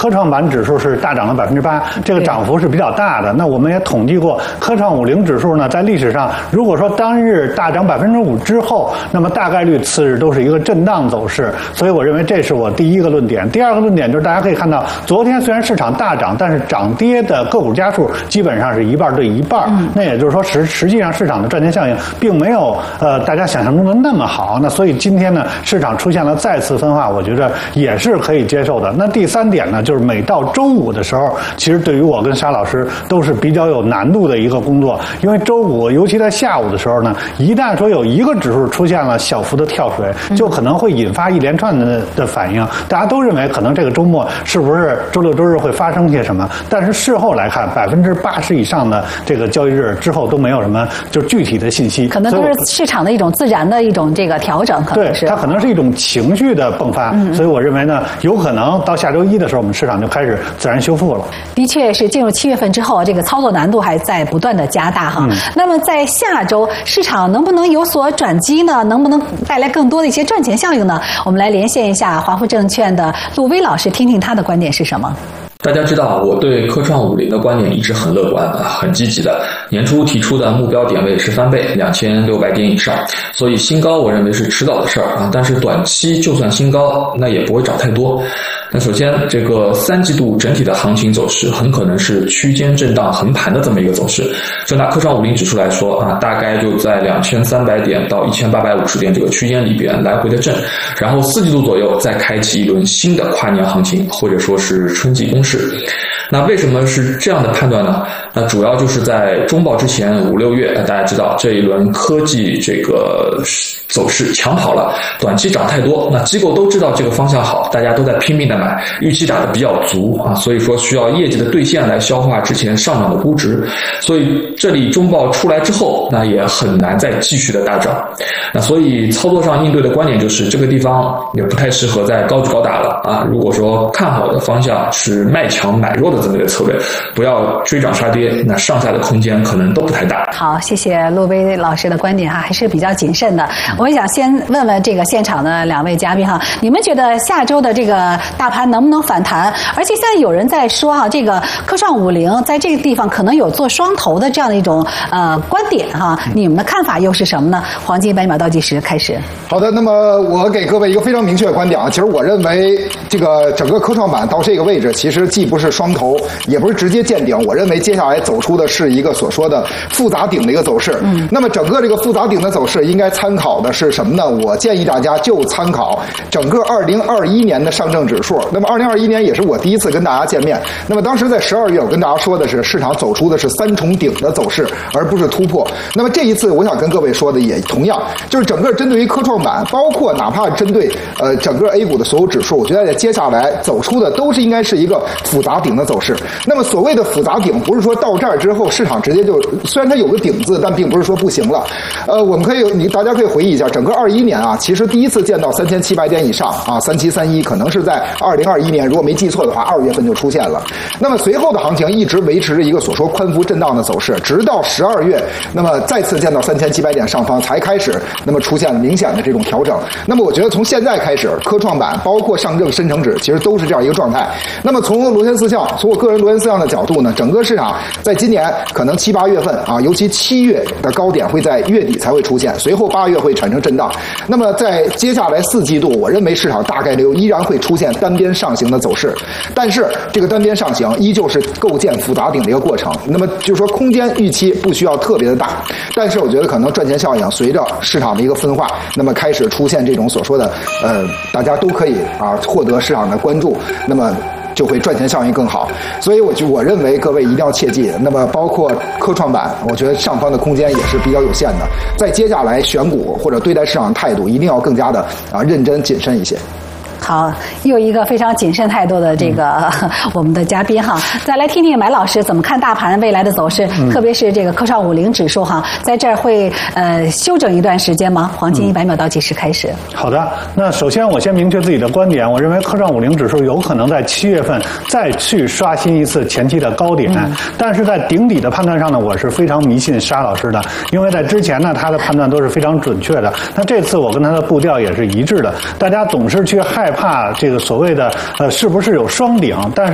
科创板指数是大涨了8%，这个涨幅是比较大的。那我们也统计过，科创50指数呢，在历史上，如果说当日大涨5%之后，那么大概率次日都是一个震荡走势。所以我认为这是我第一个论点。第二个论点就是大家可以看到，昨天虽然市场大涨，但是涨跌的个股家数基本上是1半对1半。那也就是说实际上市场的赚钱效应并没有大家想象中的那么好。那所以今天呢，市场出现了再次分化，我觉得也是可以接受的。那第三点呢，就是每到周五的时候，其实对于我跟沙老师都是比较有难度的一个工作，因为周五尤其在下午的时候呢，一旦说有一个指数出现了小幅的跳水，就可能会引发一连串的反应。大家都认为可能这个周末是不是周六周日会发生些什么？但是事后来看，80%以上的这个交易日之后都没有什么就具体的信息， 可能都是市场的一种自然的一种这个调整，可能是对，它可能是一种情绪的迸发。所以我认为呢，有可能到下周一的时候，我们市场就开始自然修复了。 的确是进入7月份之后，这个操作难度还在不断的加大哈。那么在下周市场能不能有所转机呢？能不能带来更多的一些赚钱效应呢？我们来连线一下华富证券的陆威老师，听听他的观点是什么。 大家知道，我对科创50的观点一直很乐观啊，很积极的。年初提出的目标点位是翻倍，2600点以上，所以新高我认为是迟早的事儿啊。但是短期就算新高，那也不会涨太多。那首先，这个3季度整体的行情走势很可能是区间震荡横盘的这么一个走势。就拿科创50指数来说啊，大概就在2300点到1850点这个区间里边来回的震，然后4季度左右再开启一轮新的跨年行情，或者说是春季攻势。那为什么是这样的判断呢？那主要就是在中报之前5、6月，大家知道这一轮科技这个走势抢跑了，短期涨太多，那机构都知道这个方向好，大家都在拼命的买，预期打得比较足啊，所以说需要业绩的兑现来消化之前上涨的估值，所以这里中报出来之后，那也很难再继续的大涨。那所以操作上应对的观点就是这个地方也不太适合再高举高打了啊。如果说看好的方向是卖强买弱的这么一个策略，不要追涨杀跌，那上下的空间可能都不太大。 好，谢谢陆威老师的观点哈，还是比较谨慎的。我想先问问这个现场的2位嘉宾哈，你们觉得下周的这个大盘能不能反弹？而且现在有人在说哈，这个科创50在这个地方可能有做双头的这样的一种观点哈，你们的看法又是什么呢？黄金100秒倒计时开始。 好的，那么我给各位一个非常明确的观点啊，其实我认为这个整个科创板到这个位置，其实既不是双头，也不是直接见顶，我认为接下来走出的是一个所说的复杂顶的一个走势。那么整个这个复杂顶的走势应该参考的是什么呢？我建议大家就参考整个2021年的上证指数。那么2021年也是我第一次跟大家见面，那么当时在12月我跟大家说的是市场走出的是3重顶的走势，而不是突破。那么这一次我想跟各位说的也同样，就是整个针对于科创板，包括哪怕针对整个 A 股的所有指数，我觉得接下来走出的都是应该是一个复杂顶的走势。那么所谓的复杂顶，不是说到这儿之后市场直接就，虽然它有个顶字，但并不是说不行了。我们可以大家可以回忆一下，整个21年啊，其实第一次见到3700点以上啊，3731可能是在2021年，如果没记错的话，2月份就出现了。那么随后的行情一直维持着一个所说宽幅震荡的走势，直到12月，那么再次见到3700点上方才开始，那么出现明显的这种调整。那么我觉得从现在开始，科创板包括上证深成指其实都是这样一个状态。那么从螺旋四象，从我个人螺旋四象的角度呢，整个市场在今年可能7、8月份啊，尤其7月的高点会在月底才会出现，随后8月会产生震荡。那么在接下来4季度，我认为市场大概率依然会出现单边上行的走势，但是这个单边上行依旧是构建复杂顶的一个过程。那么就是说空间预期不需要特别的大，但是我觉得可能赚钱效应随着市场的一个分化，那么开始出现这种所说的大家都可以啊获得市场的关注，那么就会赚钱效应更好。所以我认为各位一定要切记，那么包括科创板，我觉得上方的空间也是比较有限的。在接下来选股或者对待市场的态度，一定要更加的认真谨慎一些。 好，又一个非常谨慎态度的这个我们的嘉宾哈，再来听听买老师怎么看大盘未来的走势，特别是这个科创50指数哈，在这儿会休整一段时间吗？黄金100秒倒计时开始。 好的，那首先我先明确自己的观点，我认为科创50指数有可能在7月份再去刷新一次前期的高点，但是在顶底的判断上呢，我是非常迷信沙老师的，因为在之前呢他的判断都是非常准确的，那这次我跟他的步调也是一致的。大家总是去害怕这个所谓的是不是有双顶，但是